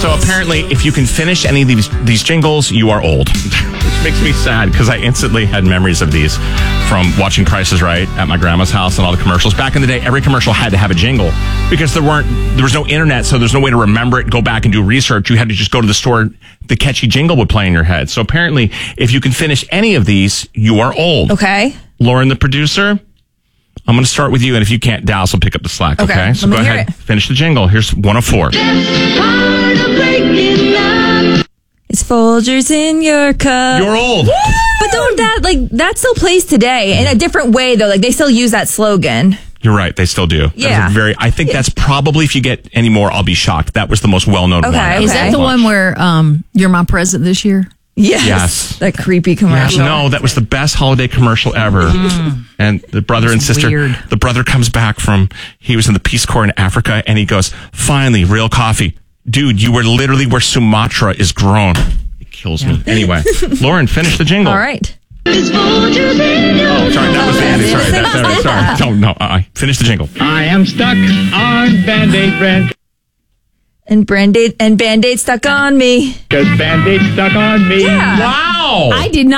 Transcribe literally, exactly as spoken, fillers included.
So apparently, if you can finish any of these these jingles, you are old. Which makes me sad because I instantly had memories of these from watching Price is Right at my grandma's house and all the commercials. Back in the day, every commercial had to have a jingle because there weren't there was no internet, so there's no way to remember it, go back and do research. You had to just go to the store. The catchy jingle would play in your head. So apparently, if you can finish any of these, you are old. Okay. Lauren, the producer, I'm going to start with you, and if you can't, Dallas will pick up the slack, okay? Okay, So let go me hear ahead, it. finish the jingle. Here's one oh four. It's Folgers in your cup. You're old. But don't that, like, that still plays today in a different way, though. Like, they still use that slogan. You're right, they still do. That is Yeah. a very. I think that's probably, if you get any more, I'll be shocked. That was the most well-known Okay, one. okay. Is that the one where um, you're my present this year? Yes. Yes. That creepy commercial. No, that was the best holiday commercial ever. And the brother and sister, weird. the brother comes back from, he was in the Peace Corps in Africa, and he goes, finally, real coffee. Dude, you were literally where Sumatra is grown. It kills me. Anyway, Lauren, finish the jingle. All right. Oh, sorry, that was the ending. Sorry, that, sorry, sorry. Don't, no, uh-uh. Finish the jingle. I am stuck on Band-Aid brand And Band-Aid, and Band-Aid stuck on me. because Band-Aid stuck on me. Yeah. Wow. I did not.